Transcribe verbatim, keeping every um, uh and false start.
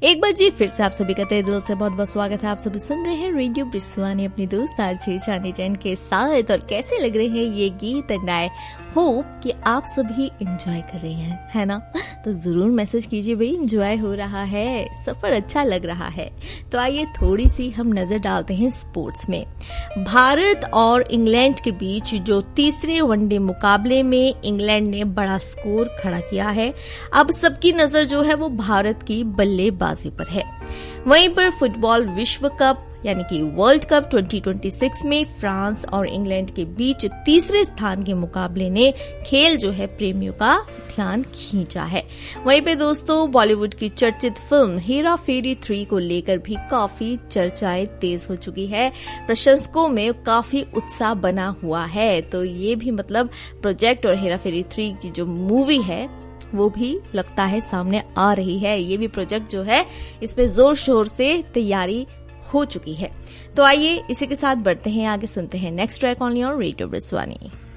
एक बार जी फिर से आप सभी का तहे दिल से बहुत बहुत स्वागत है। आप सभी सुन रहे हैं रेडियो ब्रिस्वानी अपनी दोस्त आरजे चांदी जैन के साथ। और कैसे लग रहे हैं ये गीत एंड आई होप कि आप सभी एंजॉय कर रहे हैं, है ना? तो जरूर मैसेज कीजिए भाई, एंजॉय हो रहा है, सफर अच्छा लग रहा है। तो आइए थोड़ी सी हम नजर डालते हैं स्पोर्ट्स में। भारत और इंग्लैंड के बीच जो तीसरे वनडे मुकाबले में इंग्लैंड ने बड़ा स्कोर खड़ा किया है। अब सबकी नजर जो है वो भारत की बल्लेबाजी पर है। वहीं पर फुटबॉल विश्व कप यानी कि वर्ल्ड कप दो हज़ार छब्बीस में फ्रांस और इंग्लैंड के बीच तीसरे स्थान के मुकाबले ने खेल जो है प्रेमियों का ध्यान खींचा है। वहीं पे दोस्तों बॉलीवुड की चर्चित फिल्म हेरा फेरी थ्री को लेकर भी काफी चर्चाएं तेज हो चुकी है। प्रशंसकों में काफी उत्साह बना हुआ है। तो ये भी मतलब प्रोजेक्ट और हेरा फेरी थ्री की जो मूवी है वो भी लगता है सामने आ रही है। ये भी प्रोजेक्ट जो है इस पे जोर शोर से तैयारी हो चुकी है। तो आइए इसी के साथ बढ़ते हैं आगे, सुनते हैं next track on your radio ब्रिस्वानी।